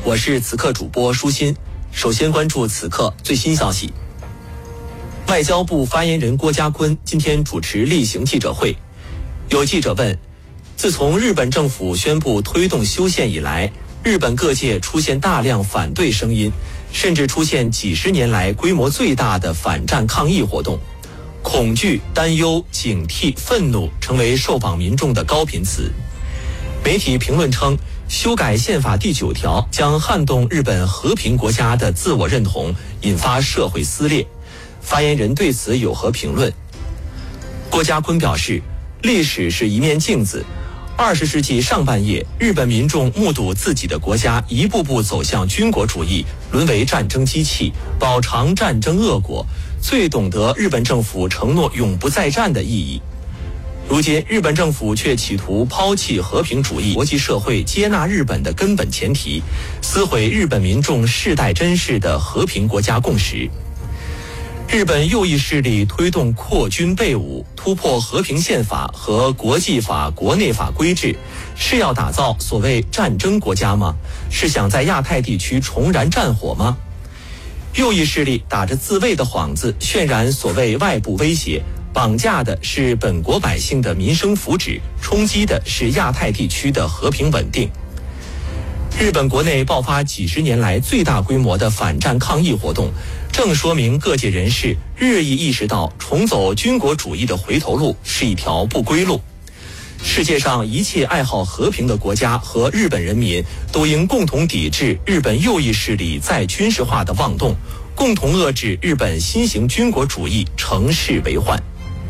我是此刻主播舒心。首先关注此刻最新消息。外交部发言人郭家坤今天主持例行记者会，有记者问，自从日本政府宣布推动修宪以来，日本各界出现大量反对声音，甚至出现几十年来规模最大的反战抗议活动。恐惧、担忧、警惕、愤怒成为受访民众的高频词。媒体评论称，修改宪法第9条将撼动日本和平国家的自我认同，引发社会撕裂。发言人对此有何评论？郭家坤表示，历史是一面镜子，20世纪上半叶，日本民众目睹自己的国家一步步走向军国主义，沦为战争机器，饱尝战争恶果，最懂得日本政府承诺永不再战的意义。如今，日本政府却企图抛弃和平主义，国际社会接纳日本的根本前提，撕毁日本民众世代珍视的和平国家共识。日本右翼势力推动扩军备武，突破和平宪法和国际法、国内法规制，是要打造所谓战争国家吗？是想在亚太地区重燃战火吗？右翼势力打着自卫的幌子，渲染所谓外部威胁，绑架的是本国百姓的民生福祉，冲击的是亚太地区的和平稳定。日本国内爆发几十年来最大规模的反战抗议活动，正说明各界人士日益意识到，重走军国主义的回头路是一条不归路。世界上一切爱好和平的国家和日本人民都应共同抵制日本右翼势力再军事化的妄动，共同遏制日本新型军国主义乘势为患。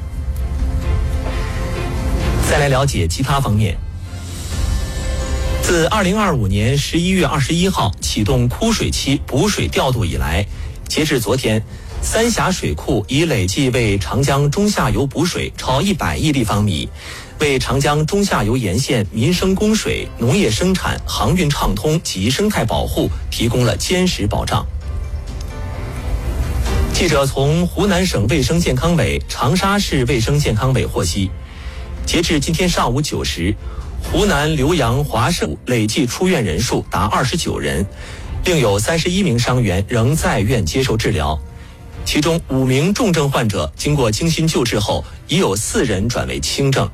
再来了解其他方面。自2025年11月21号启动枯水期补水调度以来，截至昨天，三峡水库已累计为长江中下游补水超100亿立方米，为长江中下游沿线民生供水、农业生产、航运畅通及生态保护提供了坚实保障。记者从湖南省卫生健康委、长沙市卫生健康委获悉，截至今天上午9时，湖南浏阳华盛累计出院人数达29人，另有31名伤员仍在院接受治疗，其中5名重症患者经过精心救治后，已有4人转为轻症。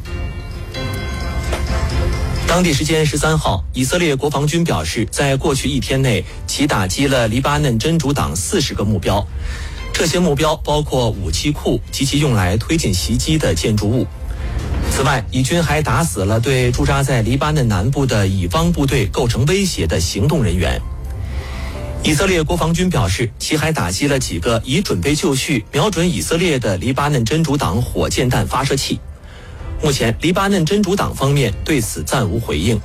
当地时间13号，以色列国防军表示，在过去1天内，其打击了黎巴嫩真主党40个目标，这些目标包括武器库及其用来推进袭击的建筑物。此外，以军还打死了对驻扎在黎巴嫩南部的以方部队构成威胁的行动人员。以色列国防军表示，其还打击了几个已准备就绪、瞄准以色列的黎巴嫩真主党火箭弹发射器。目前，黎巴嫩真主党方面对此暂无回应。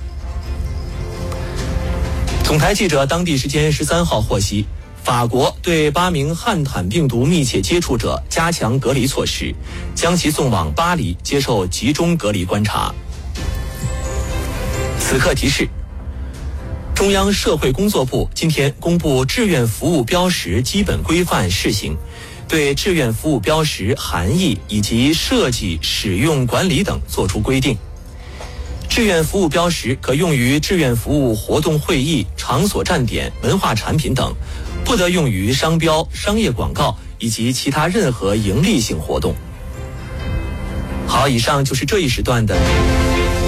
总台记者当地时间13号获悉，法国对8名汉坦病毒密切接触者加强隔离措施，将其送往巴黎接受集中隔离观察。此刻提示，中央社会工作部今天公布志愿服务标识基本规范试行，对志愿服务标识含义以及设计、使用、管理等作出规定。志愿服务标识可用于志愿服务活动会议、场所站点、文化产品等，不得用于商标、商业广告以及其他任何盈利性活动。好，以上就是这一时段的